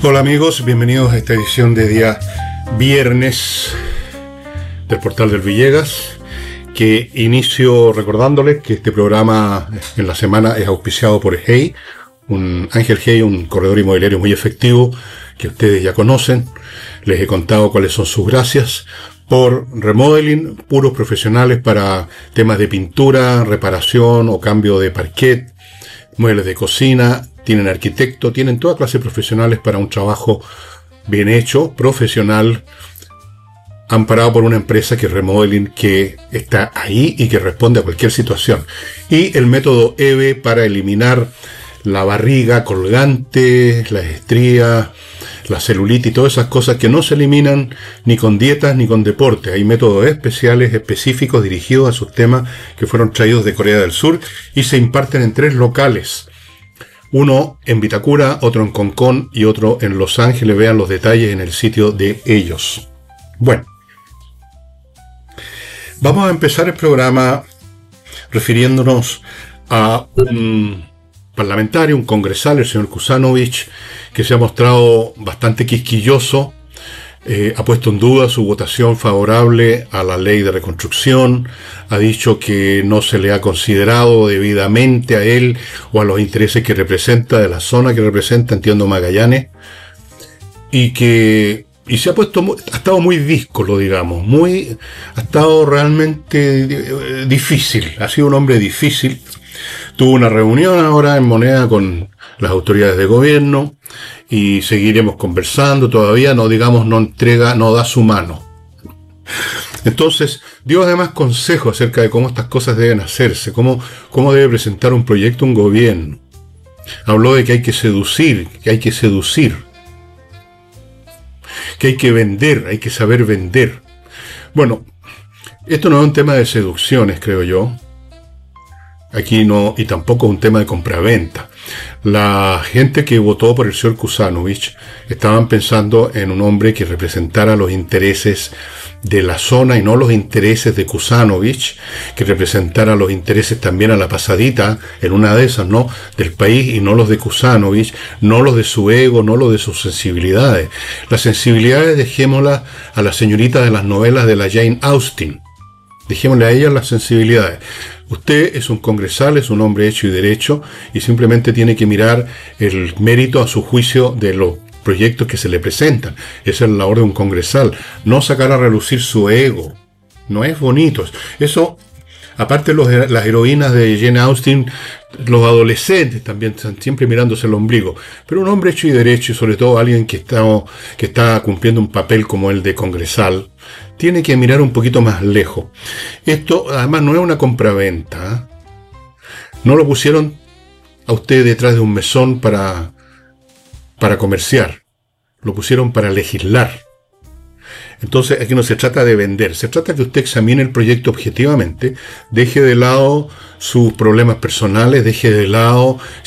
Hola amigos, bienvenidos a esta edición de día viernes del Portal del Villegas, que inicio recordándoles que este programa en la semana es auspiciado por Hey, Ángel Hey, un corredor inmobiliario muy efectivo que ustedes ya conocen. Les he contado cuáles son sus gracias. Por remodeling, puros profesionales para temas de pintura, reparación o cambio de parquet, muebles de cocina. Tienen arquitecto, tienen toda clase de profesionales para un trabajo bien hecho, profesional, amparado por una empresa que es Remodeling, que está ahí y que responde a cualquier situación. Y el método EVE para eliminar la barriga colgante, las estrías, la celulitis y todas esas cosas que no se eliminan ni con dietas ni con deporte. Hay métodos especiales, específicos, dirigidos a sus temas que fueron traídos de Corea del Sur y se imparten en 3 locales. Uno en Vitacura, otro en Concón y otro en Los Ángeles. Vean los detalles en el sitio de ellos. Bueno, vamos a empezar el programa refiriéndonos a un parlamentario, un congresal, el señor Kuzanovich, que se ha mostrado bastante quisquilloso. Ha puesto en duda su votación favorable a la ley de reconstrucción, ha dicho que no se le ha considerado debidamente a él o a los intereses que representa, de la zona que representa, entiendo, Magallanes, y se ha estado muy díscolo, digamos, ha estado realmente difícil, ha sido un hombre difícil. Tuvo una reunión ahora en Moneda con las autoridades de gobierno y seguiremos conversando. Todavía no da su mano. Entonces, dio además consejos acerca de cómo estas cosas deben hacerse, cómo debe presentar un proyecto un gobierno. Habló de que hay que seducir, que hay que vender, hay que saber vender. Bueno, esto no es un tema de seducciones, creo yo. Aquí no, y tampoco es un tema de compraventa. La gente que votó por el señor Kuzanovich estaban pensando en un hombre que representara los intereses de la zona y no los intereses de Kuzanovich, que representara los intereses también a la pasadita, en una de esas, ¿no?, del país, y no los de Kuzanovich, no los de su ego, no los de sus sensibilidades. Las sensibilidades dejémoslas a la señorita de las novelas de la Jane Austen. Dejémosle a ella las sensibilidades. Usted es un congresal, es un hombre hecho y derecho, y simplemente tiene que mirar el mérito a su juicio de los proyectos que se le presentan. Esa es la labor de un congresal. No sacar a relucir su ego. No es bonito. Eso, aparte las heroínas de Jane Austen, los adolescentes también están siempre mirándose el ombligo. Pero un hombre hecho y derecho, y sobre todo alguien que está cumpliendo un papel como el de congresal, tiene que mirar un poquito más lejos. Esto además no es una compraventa, ¿eh? No lo pusieron a usted detrás de un mesón para comerciar. Lo pusieron para legislar. Entonces aquí no se trata de vender, se trata de que usted examine el proyecto objetivamente, deje de lado sus problemas personales, deje de lado